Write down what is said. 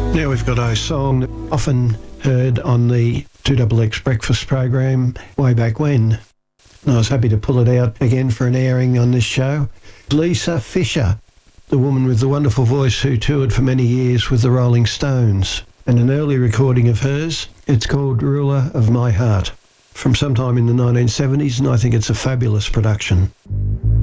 Now we've got a song often heard on the 2XX breakfast program way back when. And I was happy to pull it out again for an airing on this show. Lisa Fischer, the woman with the wonderful voice who toured for many years with the Rolling Stones. And an early recording of hers, it's called Ruler of My Heart, from sometime in the 1970s, and I think it's a fabulous production.